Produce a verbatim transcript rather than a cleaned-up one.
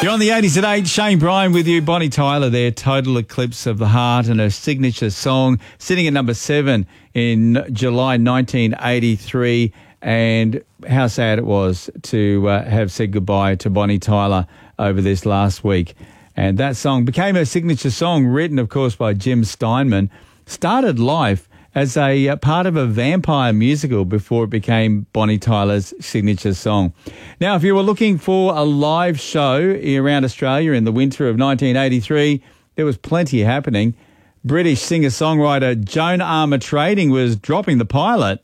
You're on the eighties at eight. Shane Bryan with you. Bonnie Tyler there. Total Eclipse of the Heart, and her signature song sitting at number seven in July nineteen eighty-three. And how sad it was to uh, have said goodbye to Bonnie Tyler over this last week. And that song became her signature song, written, of course, by Jim Steinman. Started life as a uh, part of a vampire musical before it became Bonnie Tyler's signature song. Now, if you were looking for a live show around Australia in the winter of nineteen eighty-three, there was plenty happening. British singer-songwriter Joan Armatrading was dropping the pilot